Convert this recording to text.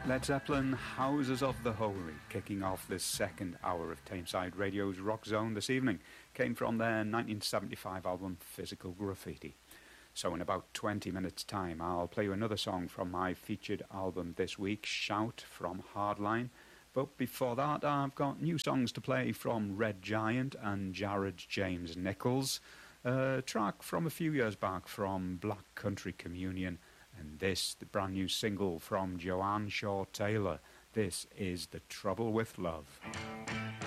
Led Zeppelin, Houses of the Holy, kicking off this second hour of Tameside Radio's Rock Zone this evening, came from their 1975 album Physical Graffiti. So in about 20 minutes' time, I'll play you another song from my featured album this week, Shout from Hardline. But before that, I've got new songs to play from Red Giant and Jared James Nichols, a track from a few years back from Black Country Communion, and this, the brand new single from Joanne Shaw Taylor. This is The Trouble with Love.